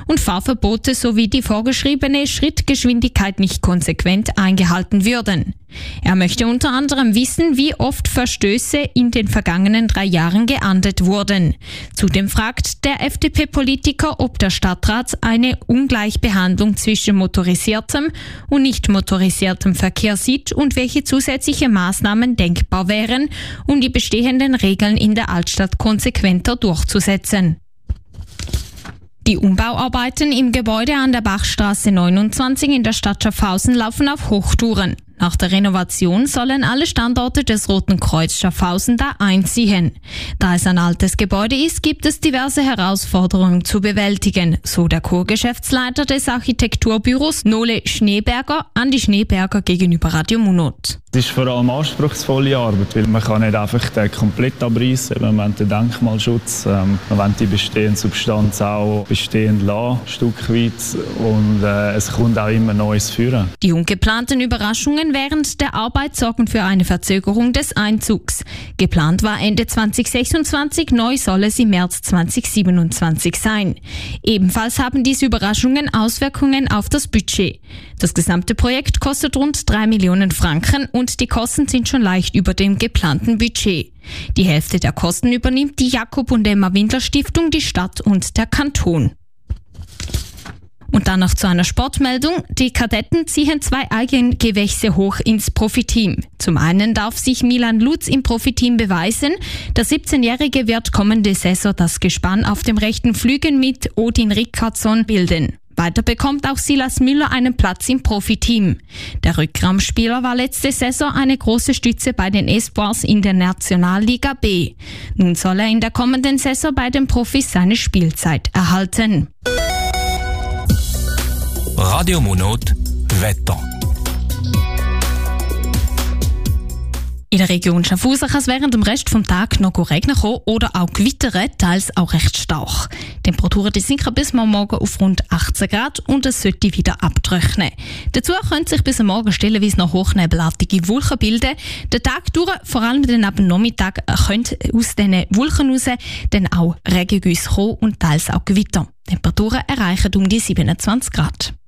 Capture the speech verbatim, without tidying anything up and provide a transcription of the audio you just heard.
und Fahrverbote sowie die vorgeschriebene Schrittgeschwindigkeit nicht konsequent eingehalten würden. Er möchte unter anderem wissen, wie oft Verstöße in den vergangenen drei Jahren geahndet wurden. Zudem fragt der F D P-Politiker, ob der Stadtrat eine Ungleichbehandlung zwischen motorisiertem und nicht motorisiertem Verkehr sieht und welche zusätzliche Maßnahmen denkbar wären, um die bestehenden Regeln in der Altstadt konsequenter durchzusetzen. Die Umbauarbeiten im Gebäude an der Bachstraße neunundzwanzig in der Stadt Schaffhausen laufen auf Hochtouren. Nach der Renovation sollen alle Standorte des Roten Kreuz Schaffhausen da einziehen. Da es ein altes Gebäude ist, gibt es diverse Herausforderungen zu bewältigen, so der Co-Geschäftsleiter des Architekturbüros Nole Schneeberger an die Schneeberger gegenüber Radio Munot. Es ist vor allem anspruchsvolle Arbeit, weil man kann nicht einfach den komplett abreißen. Wir wollen den Denkmalschutz, ähm, wir wollen die bestehende Substanz auch bestehend lassen, ein Stück weit, und äh, es kommt auch immer Neues führen. Die ungeplanten Überraschungen während der Arbeit sorgen für eine Verzögerung des Einzugs. Geplant war Ende zwanzig sechsundzwanzig, neu soll es im März zwanzig siebenundzwanzig sein. Ebenfalls haben diese Überraschungen Auswirkungen auf das Budget. Das gesamte Projekt kostet rund drei Millionen Franken und die Kosten sind schon leicht über dem geplanten Budget. Die Hälfte der Kosten übernimmt die Jakob und Emma Windler Stiftung, die Stadt und der Kanton. Und dann noch zu einer Sportmeldung. Die Kadetten ziehen zwei Eigengewächse hoch ins Profiteam. Zum einen darf sich Milan Lutz im Profiteam beweisen. Der siebzehnjährige wird kommende Saison das Gespann auf dem rechten Flügel mit Odin Rickardsson bilden. Weiter bekommt auch Silas Müller einen Platz im Profiteam. Der Rückraumspieler war letzte Saison eine große Stütze bei den Espoirs in der Nationalliga B. Nun soll er in der kommenden Saison bei den Profis seine Spielzeit erhalten. Radio Munot Wetter. In der Region Schaffhausen kann es während dem Rest vom Tag noch regnen kommen oder auch gewittern, teils auch recht stark. Die Temperaturen die sinken bis morgen auf rund achtzehn Grad und es sollte wieder abtrocknen. Dazu können sich bis am Morgen stellenweise noch hochnebelartige Wolken bilden. Den Tag durch, vor allem dann ab dem Nachmittag, können aus diesen Wolken raus dann auch Regengüsse kommen und teils auch Gewitter. Die Temperaturen erreichen um die siebenundzwanzig Grad.